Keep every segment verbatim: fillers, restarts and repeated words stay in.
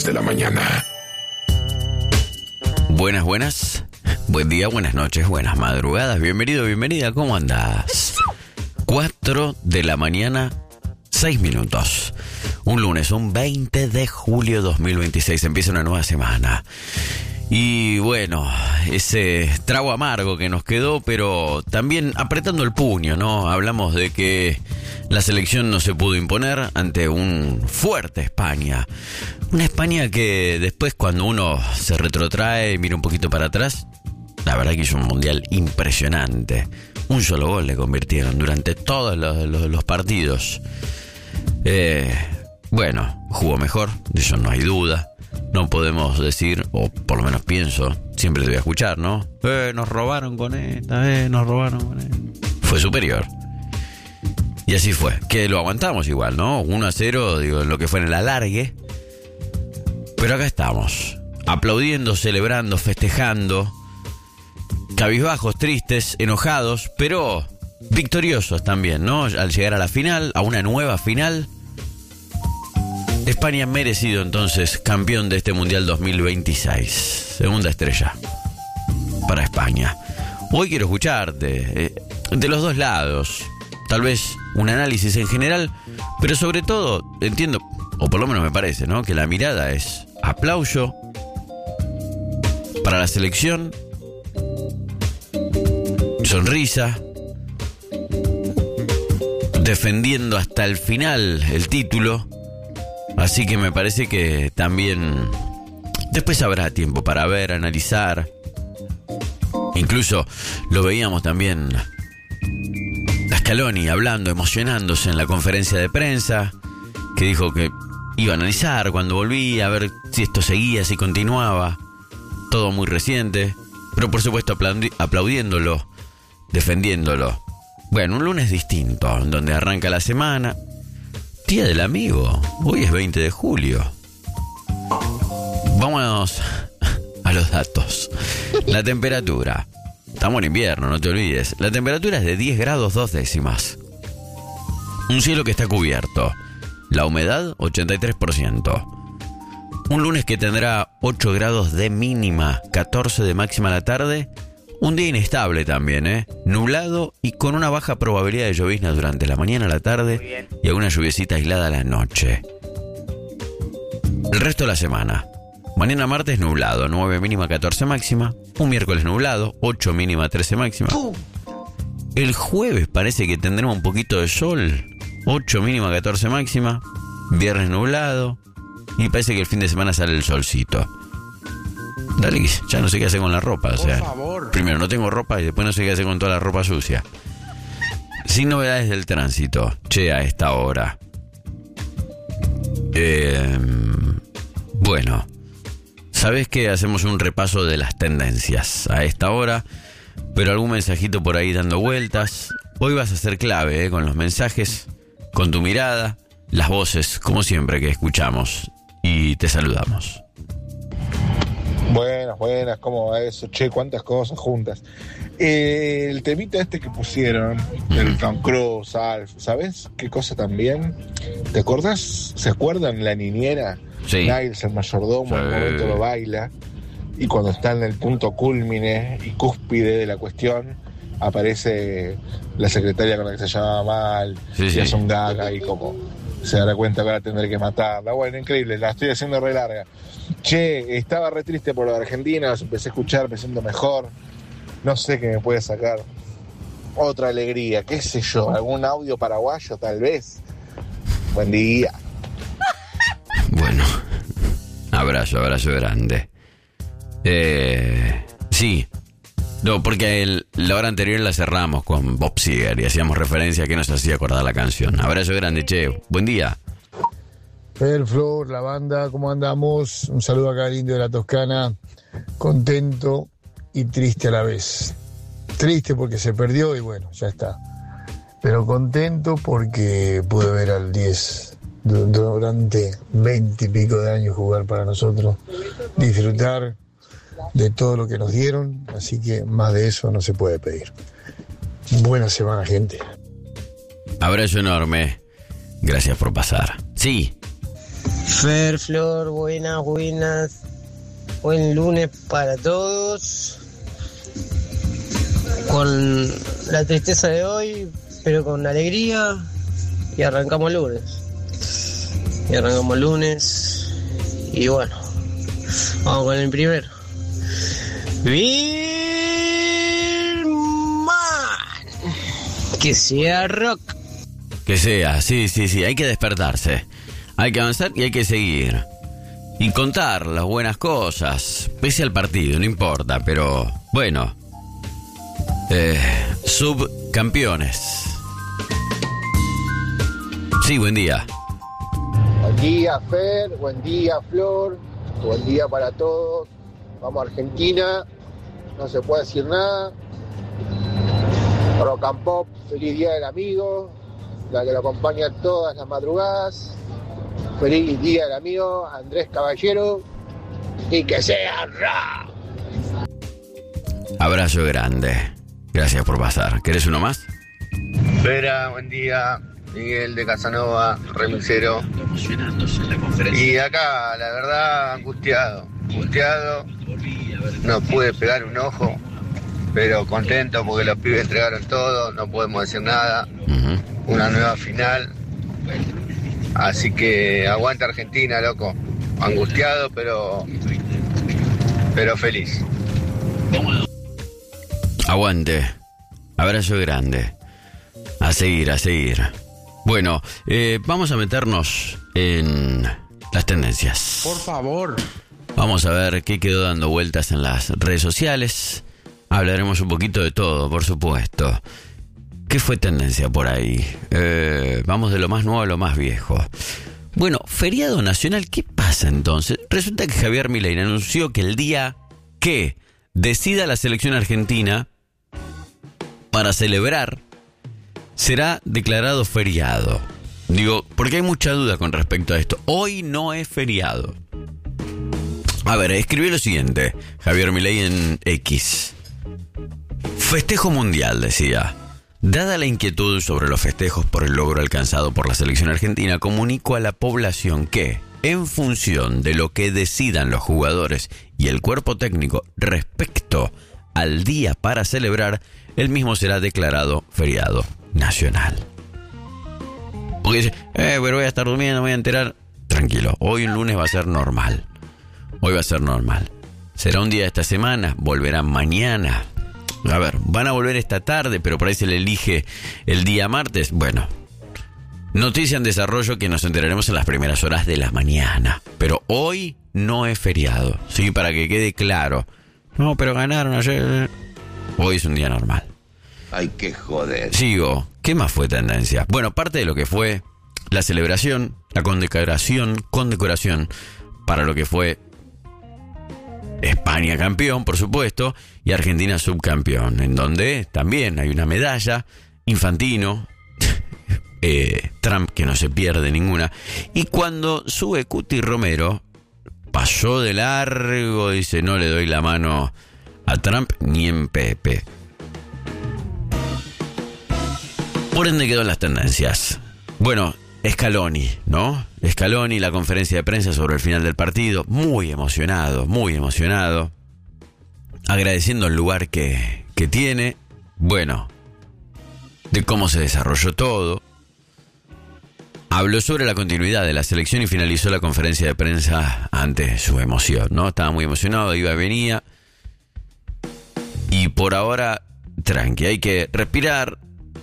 de la mañana. Buenas, buenas. Buen día, buenas noches, buenas madrugadas. Bienvenido, bienvenida. ¿Cómo andás? cuatro de la mañana, seis minutos. Un lunes, un veinte de julio dos mil veintiséis. Empieza una nueva semana. Y bueno, ese trago amargo que nos quedó, pero también apretando el puño, ¿no? Hablamos de que la selección no se pudo imponer ante un fuerte España. Una España que después, cuando uno se retrotrae y mira un poquito para atrás, la verdad que hizo un mundial impresionante. Un solo gol le convirtieron durante todos los, los, los partidos. Eh, bueno, jugó mejor, de eso no hay duda. No podemos decir, o por lo menos pienso, siempre te voy a escuchar, ¿no? Eh, nos robaron con esta, eh, nos robaron con esta. Fue superior. Y así fue, que lo aguantamos igual, ¿no? uno a cero, digo, lo que fue en el alargue. Pero acá estamos, aplaudiendo, celebrando, festejando, cabizbajos, tristes, enojados, pero victoriosos también, ¿no? Al llegar a la final, a una nueva final, España merecido entonces campeón de este Mundial dos mil veintiséis. Segunda estrella para España. Hoy quiero escucharte eh, de los dos lados. Tal vez un análisis en general, pero sobre todo, entiendo, o por lo menos me parece, ¿no? Que la mirada es aplauso para la selección, sonrisa, defendiendo hasta el final el título. Así que me parece que también después habrá tiempo para ver, analizar. Incluso lo veíamos también a Scaloni hablando, emocionándose en la conferencia de prensa, que dijo que iba a analizar cuando volvía, a ver si esto seguía, si continuaba. Todo muy reciente, pero por supuesto aplaudi- aplaudiéndolo, defendiéndolo. Bueno, un lunes distinto, donde arranca la semana. Día del amigo, hoy es veinte de julio. Vamos a los datos. La temperatura, estamos en invierno, no te olvides. La temperatura es de diez grados dos décimas. Un cielo que está cubierto. La humedad, ochenta y tres por ciento. Un lunes que tendrá ocho grados de mínima, catorce de máxima a la tarde. Un día inestable también, ¿eh? Nublado y con una baja probabilidad de llovizna durante la mañana, la tarde y alguna lluviecita aislada a la noche. El resto de la semana. Mañana martes nublado, nueve mínima, catorce máxima. Un miércoles nublado, ocho mínima, trece máxima. El jueves parece que tendremos un poquito de sol, ocho mínima, catorce máxima. Viernes nublado y parece que el fin de semana sale el solcito. Dale, ya no sé qué hacer con la ropa, o sea, primero no tengo ropa y después no sé qué hacer con toda la ropa sucia. Sin novedades del tránsito, che, a esta hora. Eh, bueno, sabés que hacemos un repaso de las tendencias a esta hora, pero algún mensajito por ahí dando vueltas. Hoy vas a ser clave, eh, con los mensajes, con tu mirada, las voces, como siempre que escuchamos, y te saludamos. Buenas, buenas, ¿cómo va eso? Che, cuántas cosas juntas. Eh, el temita este que pusieron, del Tom Cruise, Alf, ¿sabes qué cosa también? ¿Te acordás? ¿Se acuerdan la niñera? Sí. Niles, el mayordomo, en Sí. el momento lo baila, y cuando está en el punto cúlmine y cúspide de la cuestión, aparece la secretaria con la que se llama mal, Sí, y sí. hace un gag y como se dará cuenta que va a tener que matarla. Bueno, increíble, la estoy haciendo re larga. Che, estaba re triste por lo de Argentina, los empecé a escuchar, me siento mejor. No sé qué me puede sacar otra alegría, qué sé yo, algún audio paraguayo tal vez. Buen día. Bueno, abrazo, abrazo grande. Eh, sí, no, porque el, la hora anterior la cerramos con Bob Seger y hacíamos referencia a que nos hacía acordar la canción. Abrazo grande, che, buen día. Fer, Flor, la banda, ¿cómo andamos? Un saludo acá al Indio de la Toscana, contento y triste a la vez. Triste porque se perdió y bueno, ya está. Pero contento porque pude ver al diez durante veinte y pico de años jugar para nosotros, disfrutar de todo lo que nos dieron, así que más de eso no se puede pedir. Buena semana, gente. Abrazo enorme. Gracias por pasar. Sí. Fer, Flor, buenas, buenas. Buen lunes para todos. Con la tristeza de hoy, pero con alegría. Y arrancamos lunes. Y arrancamos lunes. Y bueno, vamos con el primero. Vilman. Que sea rock. Que sea, sí, sí, sí. Hay que despertarse. Hay que avanzar y hay que seguir. Y contar las buenas cosas. Pese al partido, no importa. Pero, bueno. Eh, subcampeones. Sí, buen día. Buen día, Fer. Buen día, Flor. Buen día para todos. Vamos a Argentina. No se puede decir nada. Rock and Pop. Feliz Día del Amigo. La que lo acompaña todas las madrugadas. Feliz Día del Amigo, Andrés Caballero. Y que sea rock. Abrazo grande. Gracias por pasar. ¿Querés uno más? Vera, buen día. Miguel de Casanova, remixero. Y acá, la verdad, angustiado. Angustiado. No pude pegar un ojo, pero contento porque los pibes entregaron todo. No podemos decir nada. Uh-huh. Una nueva final. Así que aguanta Argentina, loco. Angustiado, pero pero feliz. Aguante. Abrazo grande. A seguir, a seguir. Bueno, eh, vamos a meternos en las tendencias. Por favor. Vamos a ver qué quedó dando vueltas en las redes sociales. Hablaremos un poquito de todo, por supuesto. ¿Qué fue tendencia por ahí? Eh, vamos de lo más nuevo a lo más viejo. Bueno, feriado nacional, ¿qué pasa entonces? Resulta que Javier Milei anunció que el día que decida la selección argentina para celebrar será declarado feriado. Digo, porque hay mucha duda con respecto a esto. Hoy no es feriado. A ver, escribió lo siguiente Javier Milei en X. Festejo mundial, decía. Dada la inquietud sobre los festejos por el logro alcanzado por la selección argentina, comunico a la población que, en función de lo que decidan los jugadores y el cuerpo técnico respecto al día para celebrar, el mismo será declarado feriado nacional. Porque dice, eh, pero voy a estar durmiendo, me voy a enterar. Tranquilo, hoy un lunes va a ser normal. Hoy va a ser normal. Será un día de esta semana, volverán mañana. A ver, van a volver esta tarde, pero por ahí se le elige el día martes. Bueno, noticia en desarrollo que nos enteraremos en las primeras horas de la mañana. Pero hoy no es feriado, ¿sí? Para que quede claro. No, pero ganaron ayer. Hoy es un día normal. Ay, qué joder. Sigo. ¿Qué más fue tendencia? Bueno, parte de lo que fue la celebración, la condecoración, condecoración para lo que fue España campeón, por supuesto, y Argentina subcampeón, en donde también hay una medalla, Infantino, eh, Trump, que no se pierde ninguna, y cuando sube Cuti Romero, pasó de largo, dice, no le doy la mano a Trump ni en Pepe. Por ende quedó en las tendencias. Bueno, Scaloni, ¿no? Scaloni, la conferencia de prensa sobre el final del partido, muy emocionado, muy emocionado, agradeciendo el lugar que, que tiene, bueno, de cómo se desarrolló todo. Habló sobre la continuidad de la selección y finalizó la conferencia de prensa ante su emoción, ¿no? Estaba muy emocionado, iba y venía. Y por ahora, tranqui, hay que respirar.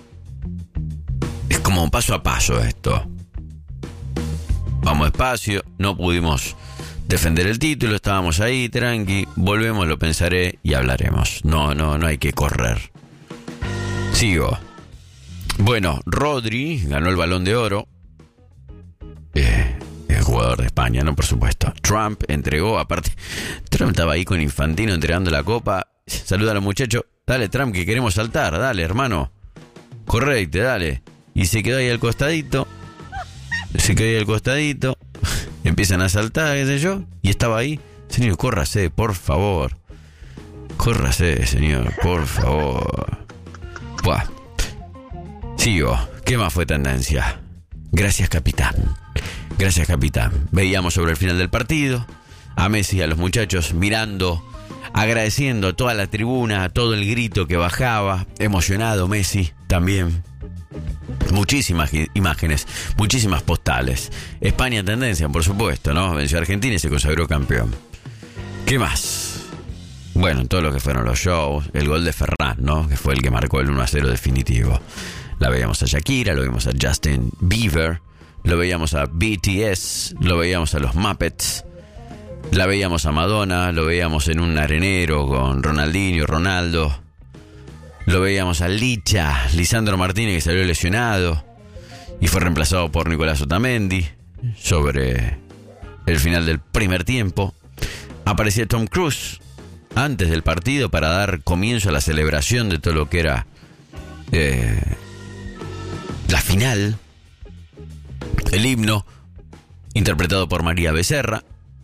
Es como paso a paso esto. Vamos despacio, no pudimos defender el título, estábamos ahí, tranqui, volvemos, lo pensaré y hablaremos. No, no, no hay que correr. Sigo. Bueno, Rodri ganó el Balón de Oro. Eh, el jugador de España, ¿no? Por supuesto. Trump entregó, aparte, Trump estaba ahí con Infantino entregando la copa. Saluda a los muchachos. Dale, Trump, que queremos saltar. Dale, hermano. Correcto, dale. Y se quedó ahí al costadito. Se quedó ahí al costadito. Empiezan a saltar, qué sé yo. Y estaba ahí. Señor, córrase, por favor. Córrase, señor, por favor. Buah. Sigo. ¿Qué más fue tendencia? Gracias, capitán. Gracias, capitán. Veíamos sobre el final del partido a Messi y a los muchachos mirando, agradeciendo a toda la tribuna, a todo el grito que bajaba, emocionado Messi también. Muchísimas imágenes, muchísimas postales. España tendencia, por supuesto, ¿no? Venció a Argentina y se consagró campeón. ¿Qué más? Bueno, todo lo que fueron los shows, el gol de Ferran, ¿no? Que fue el que marcó el uno a cero definitivo. La veíamos a Shakira, lo veíamos a Justin Bieber, lo veíamos a B T S, lo veíamos a los Muppets, la veíamos a Madonna, lo veíamos en un arenero con Ronaldinho, Ronaldo, lo veíamos a Licha, Lisandro Martínez, que salió lesionado y fue reemplazado por Nicolás Otamendi sobre el final del primer tiempo. Aparecía Tom Cruise antes del partido para dar comienzo a la celebración de todo lo que era eh, la final. El himno, interpretado por María Becerra.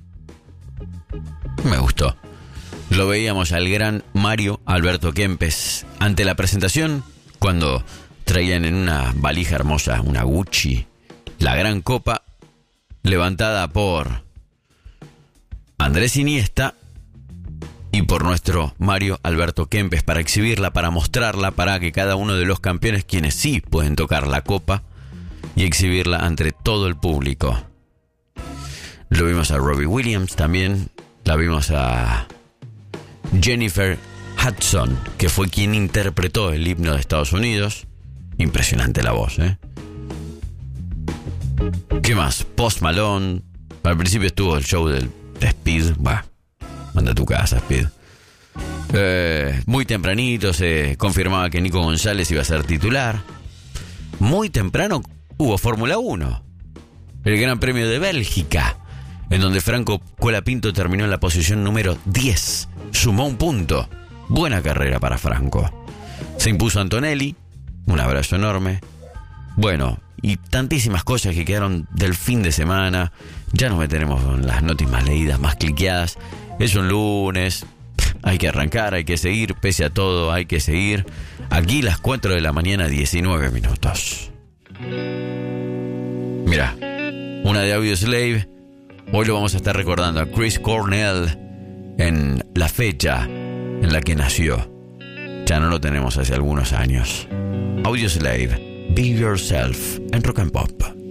Me gustó. Lo veíamos al gran Mario Alberto Kempes ante la presentación, cuando traían en una valija hermosa, una Gucci, la gran copa, levantada por Andrés Iniesta y por nuestro Mario Alberto Kempes, para exhibirla, para mostrarla, para que cada uno de los campeones, quienes sí pueden tocar la copa, y exhibirla ante todo el público. Lo vimos a Robbie Williams también, la vimos a Jennifer Hudson, que fue quien interpretó el himno de Estados Unidos. Impresionante la voz, ¿eh? ¿Qué más? Post Malone. Al principio estuvo el show del de Speed. Bah, manda a tu casa, Speed. Eh, muy tempranito se confirmaba que Nico González iba a ser titular. Muy temprano hubo Fórmula uno, el Gran Premio de Bélgica, en donde Franco Colapinto terminó en la posición número diez. Sumó un punto. Buena carrera para Franco. Se impuso Antonelli. Un abrazo enorme. Bueno, y tantísimas cosas que quedaron del fin de semana. Ya nos meteremos con las noticias más leídas, más cliqueadas. Es un lunes. Hay que arrancar, hay que seguir. Pese a todo, hay que seguir. Aquí las cuatro de la mañana, diecinueve minutos. Mira, una de Audioslave. Hoy lo vamos a estar recordando a Chris Cornell en la fecha en la que nació. Ya no lo tenemos hace algunos años. Audioslave, Be Yourself en Rock and Pop.